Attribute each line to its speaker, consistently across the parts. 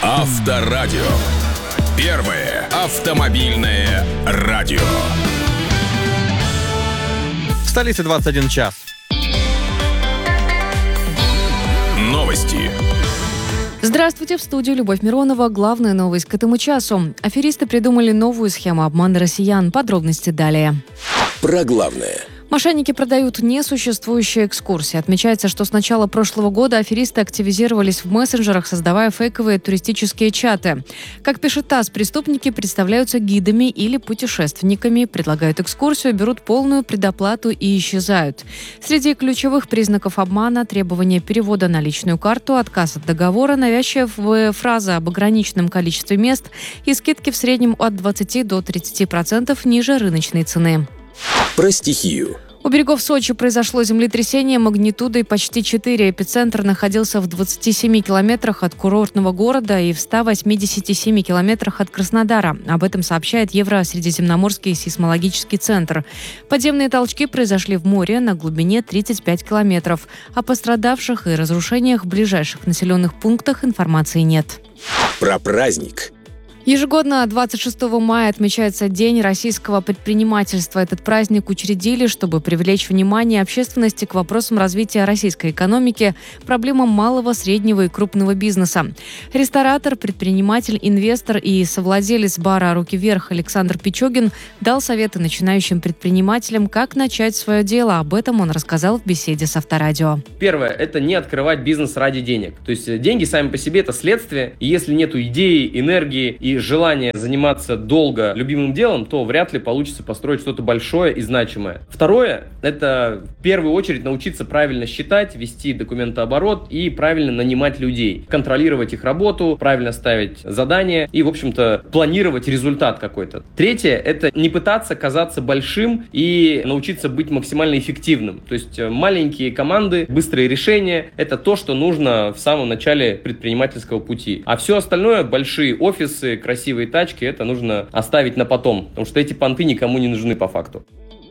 Speaker 1: Авторадио. Первое автомобильное радио.
Speaker 2: В столице 21 час.
Speaker 1: Новости.
Speaker 3: Здравствуйте, в студии Любовь Миронова. Главная новость к этому часу. Аферисты придумали новую схему обмана россиян. Подробности далее.
Speaker 1: Про главное.
Speaker 3: Мошенники продают несуществующие экскурсии. Отмечается, что с начала прошлого года аферисты активизировались в мессенджерах, создавая фейковые туристические чаты. Как пишет ТАСС, преступники представляются гидами или путешественниками, предлагают экскурсию, берут полную предоплату и исчезают. Среди ключевых признаков обмана – требование перевода на личную карту, отказ от договора, навязчивая фраза об ограниченном количестве мест и скидки в среднем от 20 до 30% ниже рыночной цены.
Speaker 1: Про стихию.
Speaker 3: У берегов Сочи произошло землетрясение магнитудой почти 4. Эпицентр находился в 27 километрах от курортного города и в 187 километрах от Краснодара. Об этом сообщает Евро-Средиземноморский сейсмологический центр. Подземные толчки произошли в море на глубине 35 километров. О пострадавших и разрушениях в ближайших населенных пунктах информации нет.
Speaker 1: Про праздник.
Speaker 3: Ежегодно 26 мая отмечается День российского предпринимательства. Этот праздник учредили, чтобы привлечь внимание общественности к вопросам развития российской экономики, проблемам малого, среднего и крупного бизнеса. Ресторатор, предприниматель, инвестор и совладелец бара «Руки вверх» Александр Пичогин дал советы начинающим предпринимателям, как начать свое дело. Об этом он рассказал в беседе с Авторадио.
Speaker 4: Первое – это не открывать бизнес ради денег. То есть деньги сами по себе – это следствие. И если нету идеи, энергии и желание заниматься долго любимым делом, то вряд ли получится построить что-то большое и значимое. Второе – это в первую очередь научиться правильно считать, вести документооборот и правильно нанимать людей, контролировать их работу, правильно ставить задания и, в общем-то, планировать результат какой-то. Третье – это не пытаться казаться большим и научиться быть максимально эффективным. То есть маленькие команды, быстрые решения – это то, что нужно в самом начале предпринимательского пути. А все остальное – большие офисы, красивые тачки, это нужно оставить на потом, потому что эти понты никому не нужны по факту.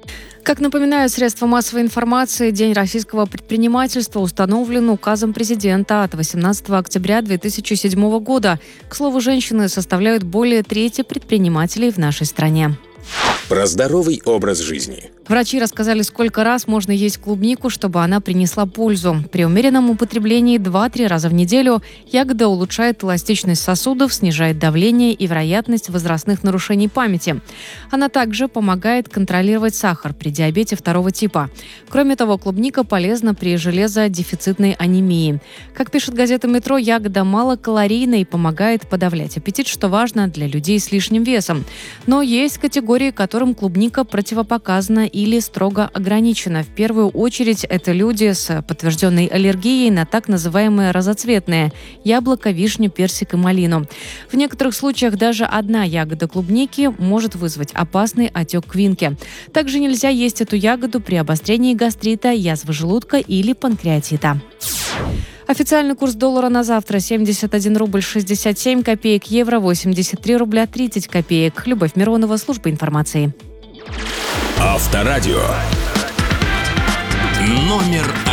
Speaker 3: Как напоминают средства массовой информации, День российского предпринимательства установлен указом президента от 18 октября 2007 года. К слову, женщины составляют более трети предпринимателей в нашей стране.
Speaker 1: Про здоровый образ жизни.
Speaker 3: Врачи рассказали, сколько раз можно есть клубнику, чтобы она принесла пользу. При умеренном употреблении 2-3 раза в неделю ягода улучшает эластичность сосудов, снижает давление и вероятность возрастных нарушений памяти. Она также помогает контролировать сахар при диабете 2 типа. Кроме того, клубника полезна при железодефицитной анемии. Как пишет газета «Метро», ягода малокалорийна и помогает подавлять аппетит, что важно для людей с лишним весом. Но есть категории, которым клубника противопоказана или строго ограничена. В первую очередь это люди с подтвержденной аллергией на так называемые разоцветные – яблоко, вишню, персик и малину. В некоторых случаях даже одна ягода клубники может вызвать опасный отек квинки. Также нельзя есть эту ягоду при обострении гастрита, язвы желудка или панкреатита. Официальный курс доллара на завтра – 71 рубль 67 копеек, евро – 83 рубля 30 копеек. Любовь Миронова, служба информации.
Speaker 1: Авторадио. Номер